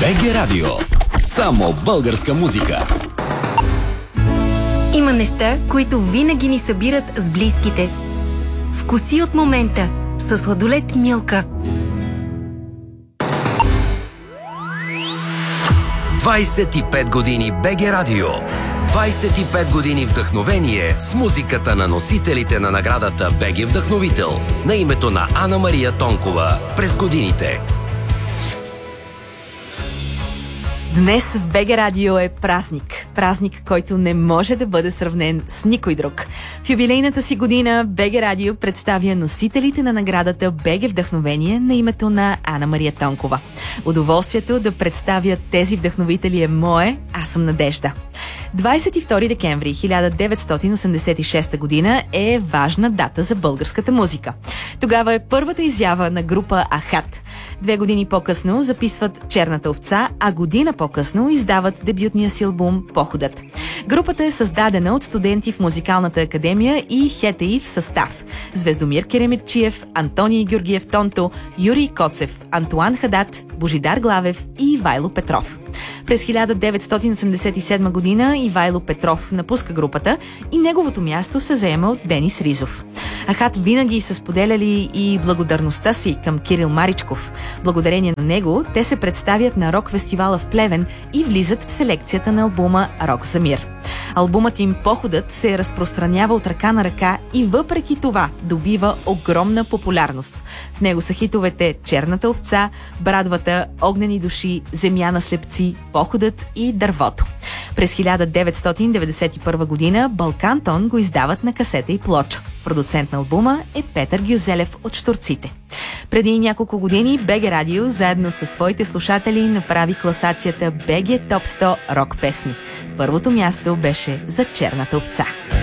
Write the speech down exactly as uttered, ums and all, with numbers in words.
БГ Радио. Само българска музика. Има неща, които винаги ни събират с близките. Вкуси от момента със сладолед Милка. двайсет и пет години БГ Радио. двайсет и пет години вдъхновение с музиката на носителите на наградата БГ Вдъхновител на името на Ана Мария Тонкова през годините. Днес в БГ Радио е празник. Празник, който не може да бъде сравнен с никой друг. В юбилейната си година БГ Радио представя носителите на наградата БГ Вдъхновение на името на Ана Мария Тонкова. Удоволствието да представя тези вдъхновители е мое, аз съм Надежда. двайсет и втори декември хиляда деветстотин осемдесет и шеста година е важна дата за българската музика. Тогава е първата изява на група Ахат. Две години по-късно записват Черната овца, а година по-късно издават дебютния си албум Походът. Групата е създадена от студенти в Музикалната академия и ХЕТЕИ в състав: Звездомир Кереметчиев, Антоний Георгиев Тонто, Юрий Коцев, Антуан Хадат, Божидар Главев и Ивайло Петров. През хиляда деветстотин осемдесет и седма година Ивайло Петров напуска групата и неговото място се заема от Денис Ризов. Ахат винаги са споделяли и благодарността си към Кирил Маричков. Благодарение на него те се представят на рок-фестивала в Плевен и влизат в селекцията на албума Рок за мир. Албумът им Походът се разпространява от ръка на ръка и въпреки това добива огромна популярност. В него са хитовете Черната овца, Брадвата, Огнени души, Земя на слепци, Походът и Дървото. През хиляда деветстотин деветдесет и първа година Балкантон го издават на касета и плоча. Продуцент на албума е Петър Гюзелев от Щурците. Преди няколко години БГ Радио заедно със своите слушатели направи класацията БГ Топ сто рок песни. Първото място беше за Черната овца.